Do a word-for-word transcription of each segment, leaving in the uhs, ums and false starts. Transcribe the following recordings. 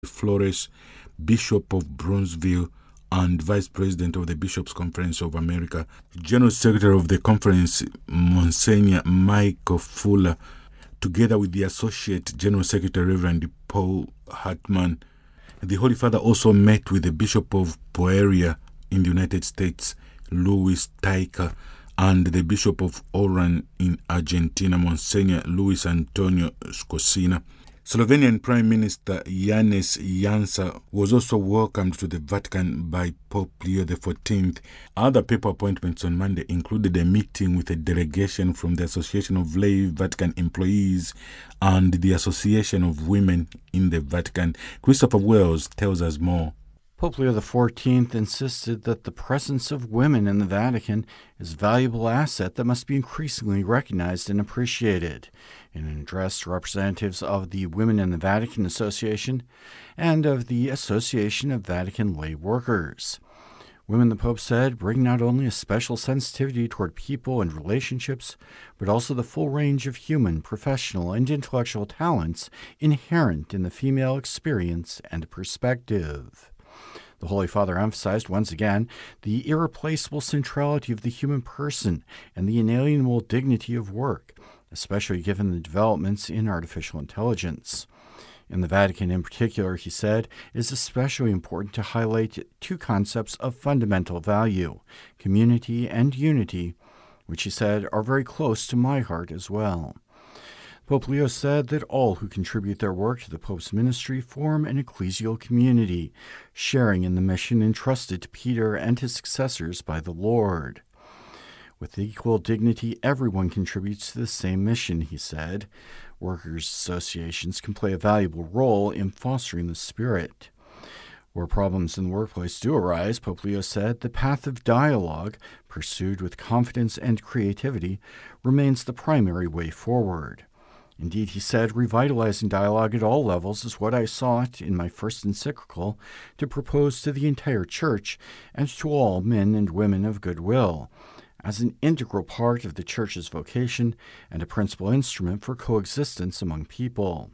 Flores, Bishop of Bronzeville and Vice President of the Bishops' Conference of America, General Secretary of the conference, Monsignor Michael Fuller, together with the Associate General Secretary, Reverend Paul Hartman. The Holy Father also met with the Bishop of Peoria in the United States, Luis Taica, and the Bishop of Oran in Argentina, Monsignor Luis Antonio Scosina. Slovenian Prime Minister Janez Janša was also welcomed to the Vatican by Pope Leo the fourteenth. Other papal appointments on Monday included a meeting with a delegation from the Association of Lay Vatican Employees and the Association of Women in the Vatican. Christopher Wells tells us more. Pope Leo the fourteenth insisted that the presence of women in the Vatican is a valuable asset that must be increasingly recognized and appreciated. In an address to representatives of the Women in the Vatican Association and of the Association of Vatican Lay Workers. Women, the Pope said, bring not only a special sensitivity toward people and relationships, but also the full range of human, professional, and intellectual talents inherent in the female experience and perspective. The Holy Father emphasized once again the irreplaceable centrality of the human person and the inalienable dignity of work, especially given the developments in artificial intelligence. In the Vatican in particular, he said, it is especially important to highlight two concepts of fundamental value, community and unity, which he said are very close to my heart as well. Pope Leo said that all who contribute their work to the Pope's ministry form an ecclesial community, sharing in the mission entrusted to Peter and his successors by the Lord. With equal dignity, everyone contributes to the same mission, he said. Workers' associations can play a valuable role in fostering the spirit. Where problems in the workplace do arise, Pope Leo said, the path of dialogue, pursued with confidence and creativity, remains the primary way forward. Indeed, he said, revitalizing dialogue at all levels is what I sought in my first encyclical to propose to the entire Church and to all men and women of goodwill, as an integral part of the Church's vocation and a principal instrument for coexistence among people.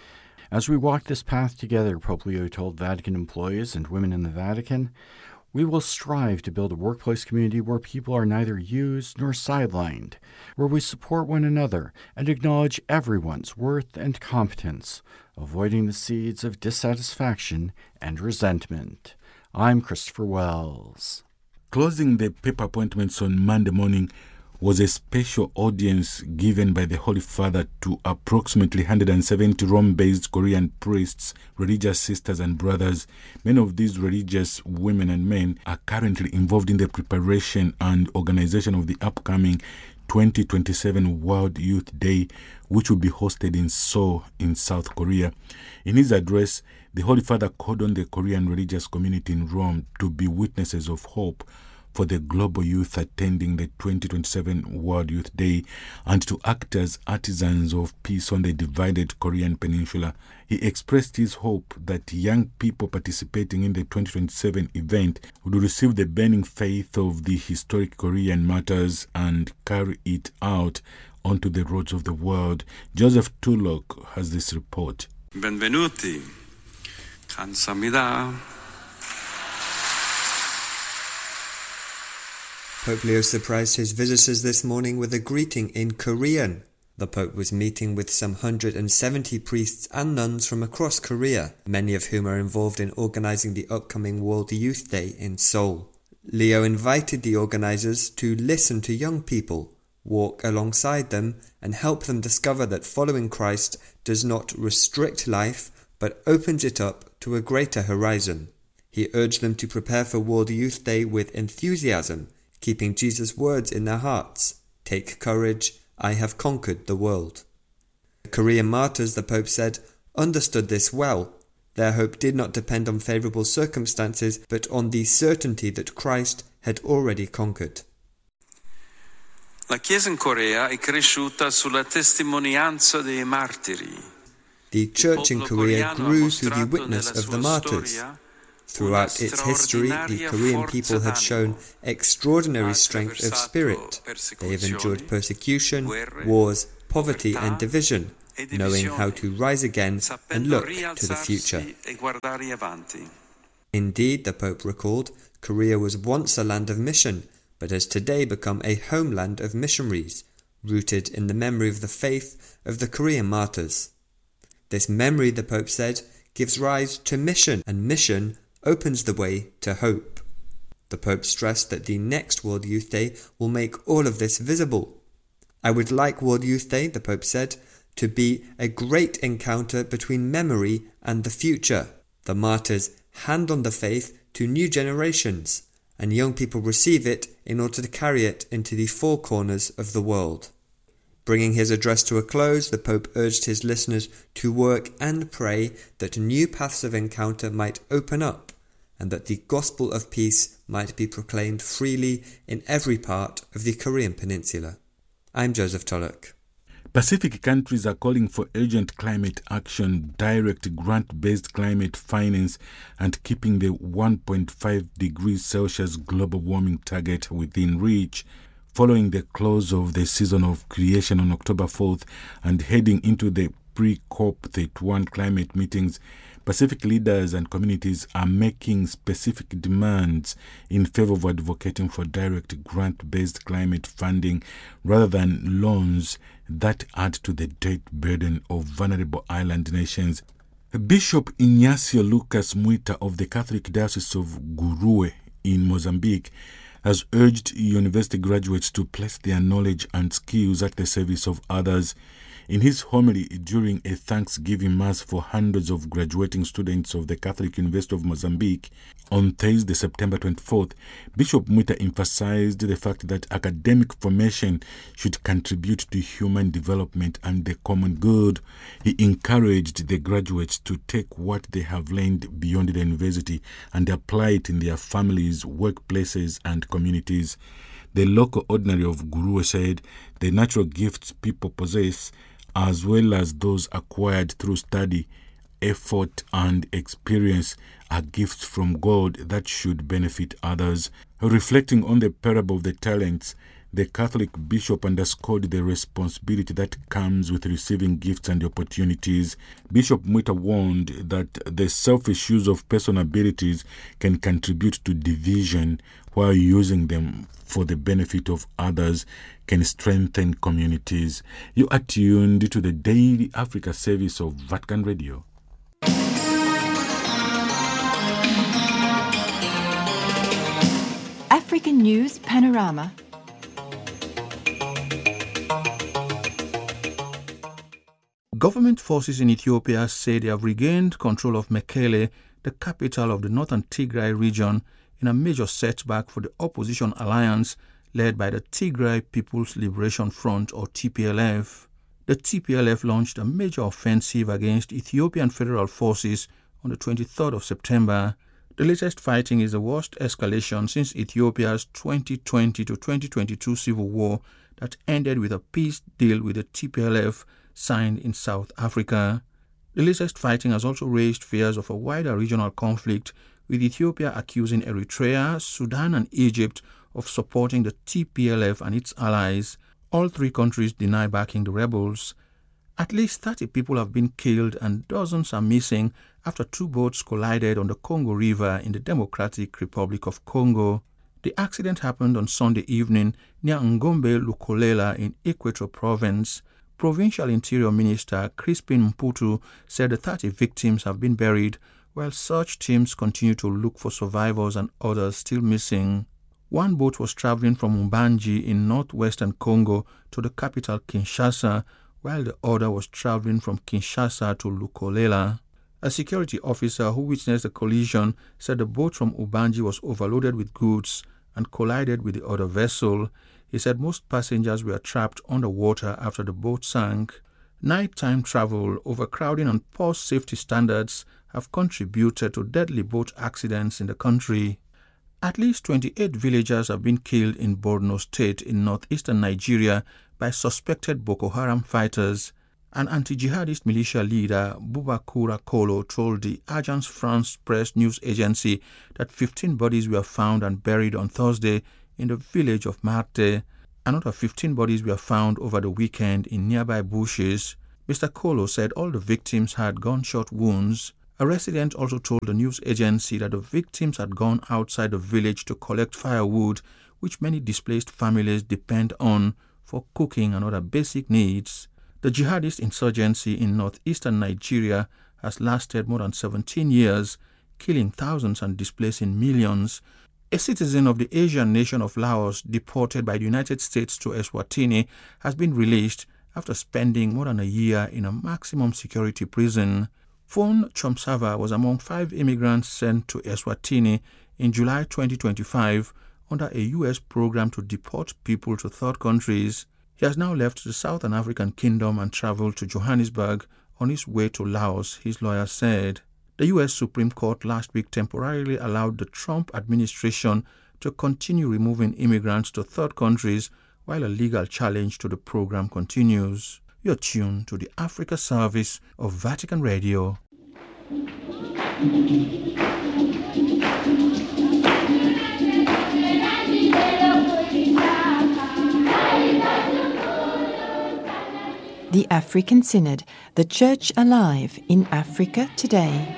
As we walk this path together, Pope Leo told Vatican employees and women in the Vatican, we will strive to build a workplace community where people are neither used nor sidelined, where we support one another and acknowledge everyone's worth and competence, avoiding the seeds of dissatisfaction and resentment. I'm Christopher Wells. Closing the papal appointments on Monday morning was a special audience given by the Holy Father to approximately one hundred seventy Rome-based Korean priests, religious sisters and brothers. Many of these religious women and men are currently involved in the preparation and organization of the upcoming twenty twenty-seven World Youth Day, which will be hosted in Seoul in South Korea. In his address, the Holy Father called on the Korean religious community in Rome to be witnesses of hope for the global youth attending the twenty twenty-seven World Youth Day and to act as artisans of peace on the divided Korean peninsula. He expressed his hope that young people participating in the twenty twenty-seven event would receive the burning faith of the historic Korean martyrs and carry it out onto the roads of the world. Joseph Tulloch has this report. Benvenuti. 감사합니다. Pope Leo surprised his visitors this morning with a greeting in Korean. The Pope was meeting with some one hundred seventy priests and nuns from across Korea, many of whom are involved in organizing the upcoming World Youth Day in Seoul. Leo invited the organizers to listen to young people, walk alongside them, and help them discover that following Christ does not restrict life, but opens it up to a greater horizon. He urged them to prepare for World Youth Day with enthusiasm, keeping Jesus' words in their hearts. Take courage, I have conquered the world. The Korean martyrs, the Pope said, understood this well. Their hope did not depend on favourable circumstances, but on the certainty that Christ had already conquered. La Chiesa in Corea è cresciuta sulla testimonianza dei martiri. The Church in Korea grew through the witness of the martyrs. Throughout its history, the Korean people have shown extraordinary strength of spirit. They have endured persecution, wars, poverty and division, knowing how to rise again and look to the future. Indeed, the Pope recalled, Korea was once a land of mission, but has today become a homeland of missionaries, rooted in the memory of the faith of the Korean martyrs. This memory, the Pope said, gives rise to mission, and mission opens the way to hope. The Pope stressed that the next World Youth Day will make all of this visible. I would like World Youth Day, the Pope said, to be a great encounter between memory and the future. The martyrs hand on the faith to new generations, and young people receive it in order to carry it into the four corners of the world. Bringing his address to a close, the Pope urged his listeners to work and pray that new paths of encounter might open up, and that the gospel of peace might be proclaimed freely in every part of the Korean peninsula. I'm Joseph Tulloch. Pacific countries are calling for urgent climate action, direct grant-based climate finance, and keeping the one point five degrees Celsius global warming target within reach. Following the close of the season of creation on October fourth and heading into the pre-COP thirty-one climate meetings, Pacific leaders and communities are making specific demands in favor of advocating for direct grant-based climate funding rather than loans that add to the debt burden of vulnerable island nations. Bishop Ignacio Lucas Muita of the Catholic Diocese of Gurue in Mozambique has urged university graduates to place their knowledge and skills at the service of others. In his homily during a Thanksgiving Mass for hundreds of graduating students of the Catholic University of Mozambique on Thursday, September twenty-fourth, Bishop Muita emphasized the fact that academic formation should contribute to human development and the common good. He encouraged the graduates to take what they have learned beyond the university and apply it in their families, workplaces, and communities. The local ordinary of Gurue said the natural gifts people possess, as well as those acquired through study, effort, and experience, are gifts from God that should benefit others. Reflecting on the parable of the talents, the Catholic bishop underscored the responsibility that comes with receiving gifts and opportunities. Bishop Muita warned that the selfish use of personal abilities can contribute to division, while using them for the benefit of others can strengthen communities. You are tuned to the Daily Africa service of Vatican Radio. African News Panorama. Government forces in Ethiopia say they have regained control of Mekele, the capital of the northern Tigray region, in a major setback for the opposition alliance led by the Tigray People's Liberation Front, or T P L F. The T P L F launched a major offensive against Ethiopian federal forces on the twenty-third of September. The latest fighting is the worst escalation since Ethiopia's twenty twenty to twenty twenty-two civil war that ended with a peace deal with the T P L F signed in South Africa. The latest fighting has also raised fears of a wider regional conflict, with Ethiopia accusing Eritrea, Sudan, and Egypt of supporting the T P L F and its allies. All three countries deny backing the rebels. At least thirty people have been killed and dozens are missing after two boats collided on the Congo River in the Democratic Republic of Congo. The accident happened on Sunday evening near Ngombe Lukolela in Equator Province. Provincial Interior Minister Crispin Mputu said the thirty victims have been buried, while search teams continue to look for survivors and others still missing. One boat was traveling from Mbanji in northwestern Congo to the capital Kinshasa, while the other was traveling from Kinshasa to Lukolela. A security officer who witnessed the collision said the boat from Ubangi was overloaded with goods and collided with the other vessel. He said most passengers were trapped underwater after the boat sank. Nighttime travel, overcrowding, and poor safety standards have contributed to deadly boat accidents in the country. At least twenty-eight villagers have been killed in Borno State in northeastern Nigeria by suspected Boko Haram fighters. An anti-jihadist militia leader, Bubakura Kolo, told the Agence France Presse news agency that fifteen bodies were found and buried on Thursday in the village of Marte. Another fifteen bodies were found over the weekend in nearby bushes. Mister Kolo said all the victims had gunshot wounds. A resident also told the news agency that the victims had gone outside the village to collect firewood, which many displaced families depend on for cooking and other basic needs. The jihadist insurgency in northeastern Nigeria has lasted more than seventeen years, killing thousands and displacing millions. A citizen of the Asian nation of Laos, deported by the United States to Eswatini, has been released after spending more than a year in a maximum security prison. Fon Chomsava was among five immigrants sent to Eswatini in July twenty twenty-five under a U S program to deport people to third countries. He has now left the Southern African Kingdom and traveled to Johannesburg on his way to Laos, his lawyer said. The U S Supreme Court last week temporarily allowed the Trump administration to continue removing immigrants to third countries while a legal challenge to the program continues. You're tuned to the Africa Service of Vatican Radio. The African Synod, the Church alive in Africa today.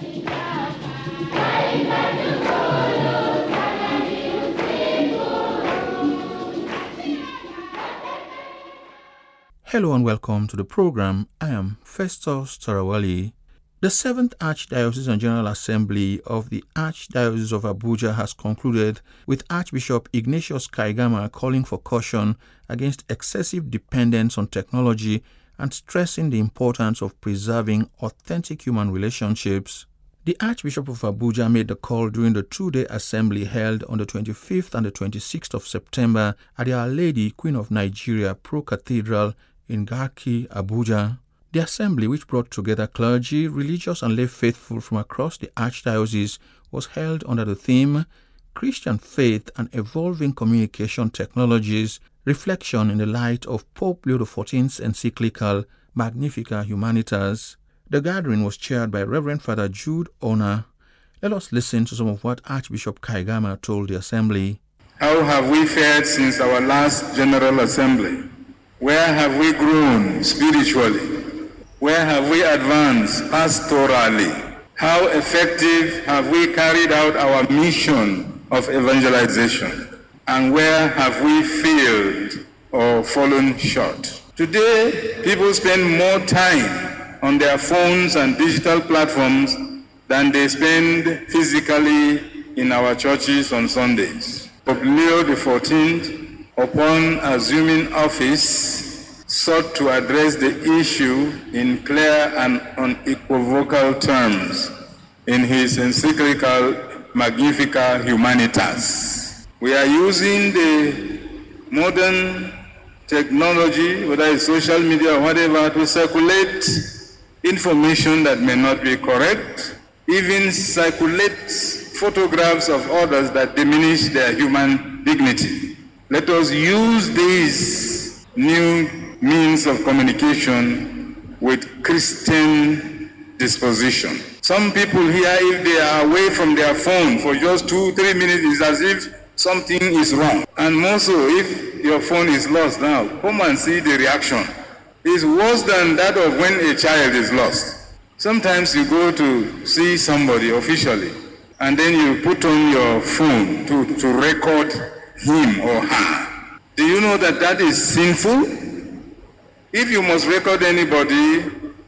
Hello and welcome to the program. I am Festus Tarawali. The seventh Archdiocesan General Assembly of the Archdiocese of Abuja has concluded with Archbishop Ignatius Kaigama calling for caution against excessive dependence on technology and stressing the importance of preserving authentic human relationships. The Archbishop of Abuja made the call during the two-day assembly held on the twenty-fifth and the twenty-sixth of September at the Our Lady Queen of Nigeria Pro Cathedral in Garki, Abuja. The assembly, which brought together clergy, religious and lay faithful from across the Archdiocese, was held under the theme Christian Faith and Evolving Communication Technologies, Reflection in the Light of Pope Leo the fourteenth's encyclical Magnificat Humanitas. The gathering was chaired by Reverend Father Jude Ona. Let us listen to some of what Archbishop Kaigama told the assembly. How have we fared since our last General Assembly? Where have we grown spiritually? Where have we advanced pastorally? How effective have we carried out our mission of evangelization? And where have we failed or fallen short? Today, people spend more time on their phones and digital platforms than they spend physically in our churches on Sundays. Pope Leo the fourteenth, upon assuming office, sought to address the issue in clear and unequivocal terms in his encyclical Magnificat Humanitas. We are using the modern technology, whether it's social media or whatever, to circulate information that may not be correct, even circulate photographs of others that diminish their human dignity. Let us use these new means of communication with Christian disposition. Some people here, if they are away from their phone for just two, three minutes, it's as if something is wrong. And more so, if your phone is lost now, come and see the reaction. It's worse than that of when a child is lost. Sometimes you go to see somebody officially, and then you put on your phone to, to record him or her. Do you know that that is sinful? If you must record anybody,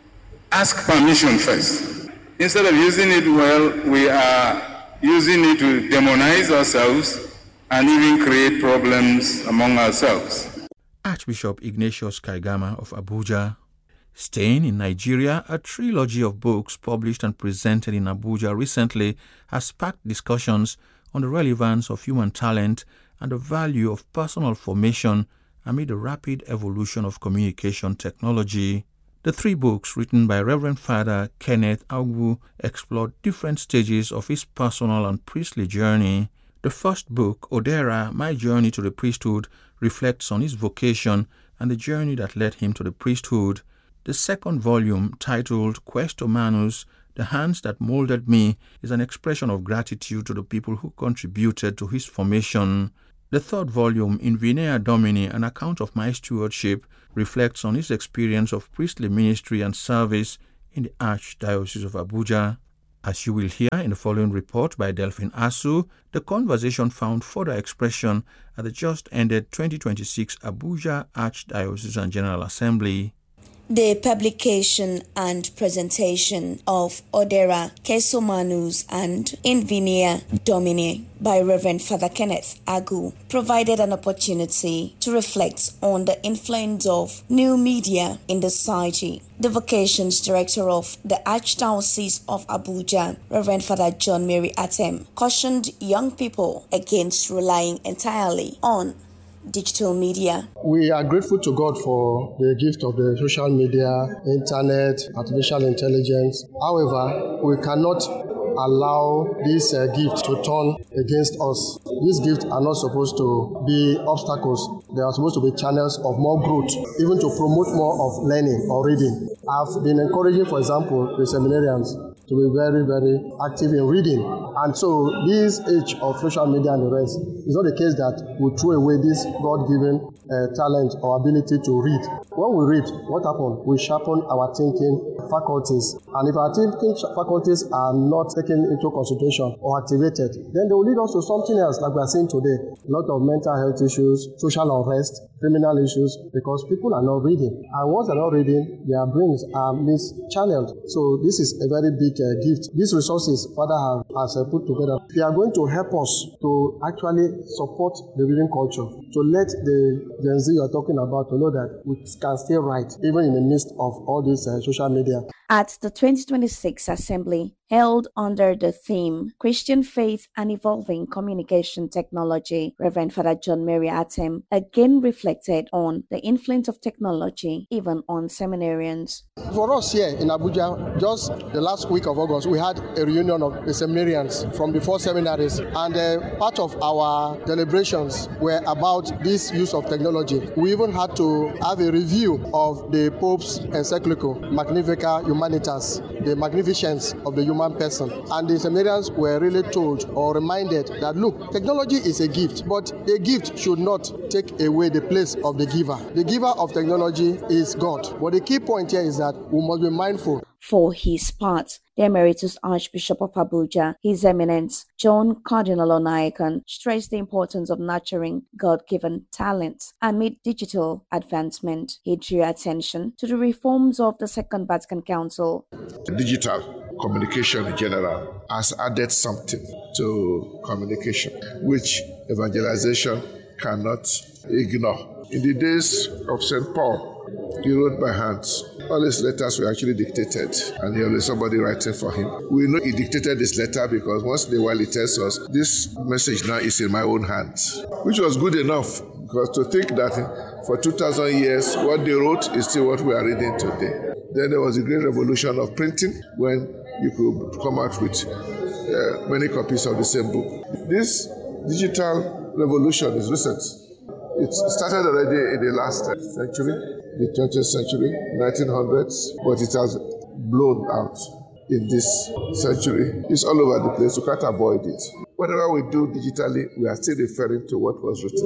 ask permission first. Instead of using it well, we are using it to demonize ourselves and even create problems among ourselves. Archbishop Ignatius Kaigama of Abuja. Staying in Nigeria, a trilogy of books published and presented in Abuja recently has sparked discussions on the relevance of human talent and the value of personal formation amid the rapid evolution of communication technology. The three books, written by Reverend Father Kenneth Agwu, explored different stages of his personal and priestly journey. The first book, Odera, My Journey to the Priesthood, reflects on his vocation and the journey that led him to the priesthood. The second volume, titled Questo Manus, The Hands That Molded Me, is an expression of gratitude to the people who contributed to his formation. The third volume, Invenea Domini, An Account of My Stewardship, reflects on his experience of priestly ministry and service in the Archdiocese of Abuja. As you will hear in the following report by Delphine Asu, the conversation found further expression at the just-ended twenty twenty-six Abuja Archdiocesan General Assembly. The publication and presentation of Odera Kesomanus and Invenea Domini by Reverend Father Kenneth Agu provided an opportunity to reflect on the influence of new media in the society. The Vocations Director of the Archdiocese of Abuja, Reverend Father John Mary Atem, cautioned young people against relying entirely on digital media. We are grateful to God for the gift of the social media, internet, artificial intelligence. However, we cannot allow this uh, gift to turn against us. These gifts are not supposed to be obstacles. They are supposed to be channels of more growth, even to promote more of learning or reading. I've been encouraging, for example, the seminarians to be very, very active in reading. And so this age of social media and the rest, it's not the case that we throw away this God-given uh, talent or ability to read. When we read, what happens? We sharpen our thinking faculties. And if our thinking faculties are not taken into consideration or activated, then they will lead us to something else like we are seeing today. A lot of mental health issues, social unrest, criminal issues, because people are not reading. And once they're not reading, their brains are mischanneled. So this is a very big uh, gift. These resources Father have, has uh, put together, they are going to help us to actually support the reading culture, to let the Gen Z you're talking about to know that we can still write, even in the midst of all this uh, social media. At the twenty twenty-six Assembly, held under the theme Christian Faith and Evolving Communication Technology, Reverend Father John Mary Atem again reflected on the influence of technology even on seminarians. For us here in Abuja, just the last week of August, we had a reunion of the seminarians from the four seminaries, and uh, part of our deliberations were about this use of technology. We even had to have a review of the Pope's encyclical, Magnificat Humanitas, the magnificence of the human person. And the seminarians were really told or reminded that, look, technology is a gift, but a gift should not take away the place of the giver. The giver of technology is God. But the key point here is that we must be mindful. For his part, the Emeritus Archbishop of Abuja, His Eminence John Cardinal Onaikan, stressed the importance of nurturing God-given talents amid digital advancement. He drew attention to the reforms of the Second Vatican Council. Digital communication in general has added something to communication, which evangelization cannot ignore. In the days of Saint Paul, he wrote by hand. All his letters were actually dictated, and there was somebody writing for him. We know he dictated this letter because once in a while he tells us, this message now is in my own hands, which was good enough, because to think that for two thousand years, what they wrote is still what we are reading today. Then there was a great revolution of printing, when you could come out with uh, many copies of the same book. This digital revolution is recent. It started already in the last century, the twentieth century, nineteen hundreds, but it has blown out in this century. It's all over the place. You can't avoid it. Whatever we do digitally, we are still referring to what was written.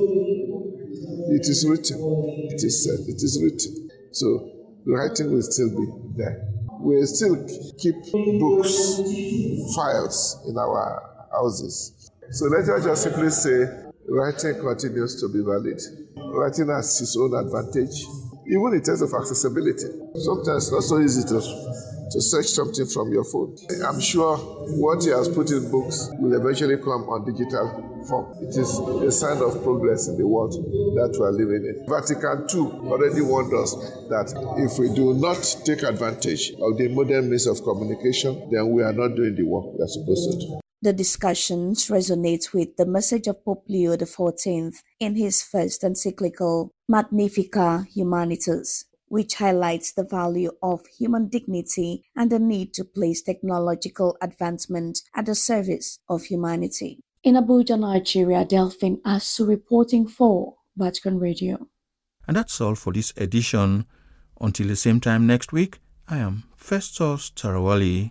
It is written. It is said. It is written. So writing will still be there. We still keep books, files in our houses. So let us just simply say, writing continues to be valid. Writing has its own advantage, even in terms of accessibility. Sometimes it's not so easy to, to search something from your phone. I'm sure what he has put in books will eventually come on digital form. It is a sign of progress in the world that we are living in. Vatican two already warned us that if we do not take advantage of the modern means of communication, then we are not doing the work we are supposed to do. The discussions resonate with the message of Pope Leo the fourteenth in his first encyclical, Magnificat Humanitas, which highlights the value of human dignity and the need to place technological advancement at the service of humanity. In Abuja, Nigeria, Delphine Asu reporting for Vatican Radio. And that's all for this edition. Until the same time next week, I am Festus Tarawali.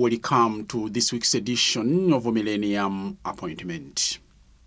welcome to this week's edition of Millennium Appointment.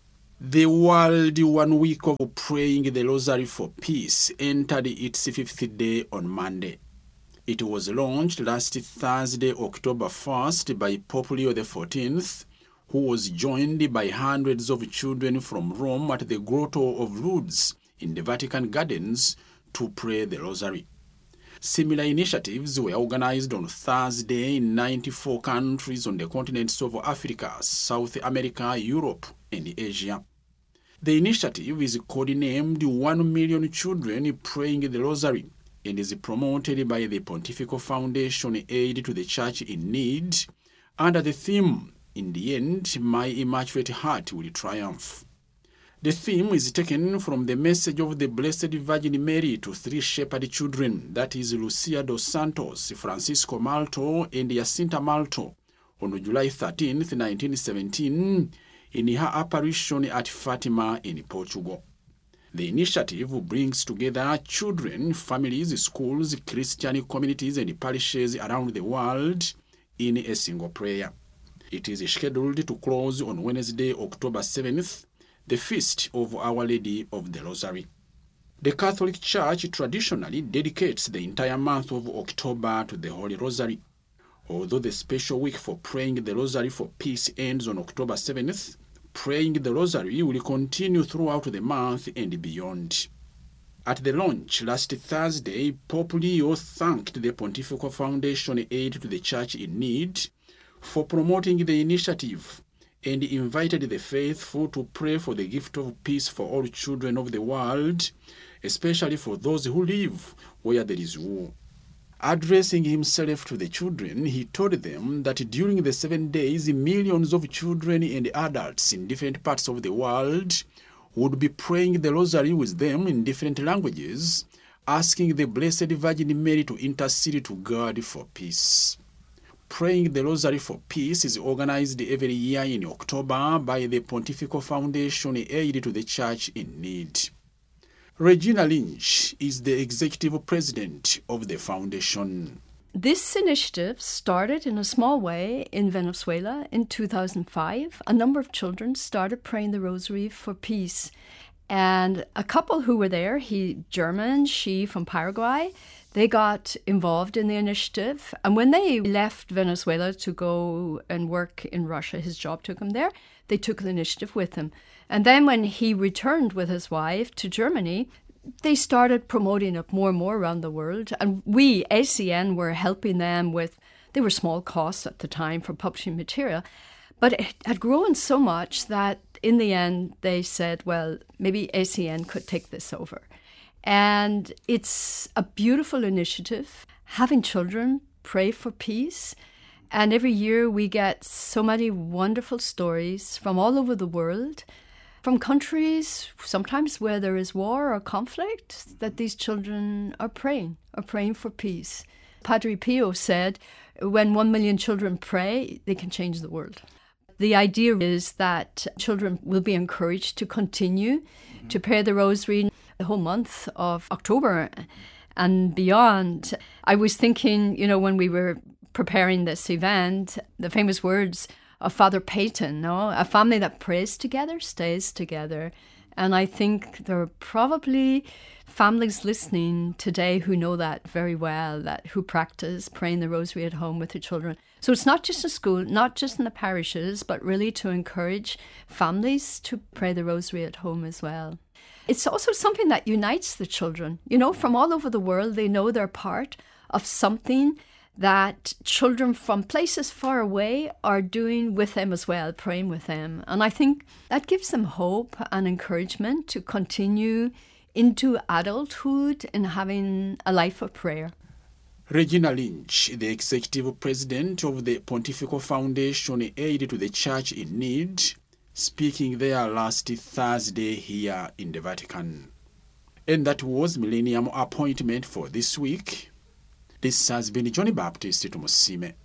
The World One Week of Praying the Rosary for Peace entered its fifth day on Monday. It was launched last Thursday, October first, by Pope Leo the fourteenth, who was joined by hundreds of children from Rome at the Grotto of Lourdes in the Vatican Gardens to pray the Rosary. Similar initiatives were organized on Thursday in ninety-four countries on the continents of Africa, South America, Europe, and Asia. The initiative is codenamed One Million Children Praying the Rosary and is promoted by the Pontifical Foundation Aid to the Church in Need under the theme, "In the End, My Immaculate Heart Will Triumph." The theme is taken from the message of the Blessed Virgin Mary to three shepherd children, that is Lucia dos Santos, Francisco Malto, and Jacinta Malto, on July thirteenth, nineteen seventeen, in her apparition at Fatima in Portugal. The initiative brings together children, families, schools, Christian communities, and parishes around the world in a single prayer. It is scheduled to close on Wednesday, October seventh, the feast of Our Lady of the Rosary. The Catholic Church traditionally dedicates the entire month of October to the Holy Rosary. Although the special week for praying the Rosary for Peace ends on October seventh, praying the Rosary will continue throughout the month and beyond. At the launch last Thursday, Pope Leo thanked the Pontifical Foundation Aid to the Church in Need for promoting the initiative and invited the faithful to pray for the gift of peace for all children of the world, especially for those who live where there is war. Addressing himself to the children, he told them that during the seven days, millions of children and adults in different parts of the world would be praying the Rosary with them in different languages, asking the Blessed Virgin Mary to intercede to God for peace. Praying the Rosary for Peace is organized every year in October by the Pontifical Foundation Aid to the Church in Need. Regina Lynch is the executive president of the foundation. This initiative started in a small way in Venezuela in two thousand five. A number of children started praying the Rosary for peace. And a couple who were there, he German, she from Paraguay, they got involved in the initiative. And when they left Venezuela to go and work in Russia, his job took him there, they took the initiative with him. And then when he returned with his wife to Germany, they started promoting it more and more around the world. And we, A C N, were helping them with, they were small costs at the time for publishing material. But it had grown so much that in the end they said, well, maybe A C N could take this over. And it's a beautiful initiative, having children pray for peace. And every year we get so many wonderful stories from all over the world, from countries sometimes where there is war or conflict, that these children are praying, are praying for peace. Padre Pio said, when one million children pray, they can change the world. The idea is that children will be encouraged to continue mm-hmm. to pray the Rosary the whole month of October and beyond. I was thinking, you know, when we were preparing this event, the famous words of Father Peyton, no? A family that prays together stays together. And I think there are probably families listening today who know that very well, that who practice praying the Rosary at home with their children. So it's not just in school, not just in the parishes, but really to encourage families to pray the Rosary at home as well. It's also something that unites the children. You know, from all over the world, they know they're part of something that children from places far away are doing with them as well, praying with them. And I think that gives them hope and encouragement to continue into adulthood and having a life of prayer. Regina Lynch, the executive president of the Pontifical Foundation Aid to the Church in Need, speaking there last Thursday here in the Vatican. And that was Millennium Appointment for this week. This has been Johnny Baptist Tumusime.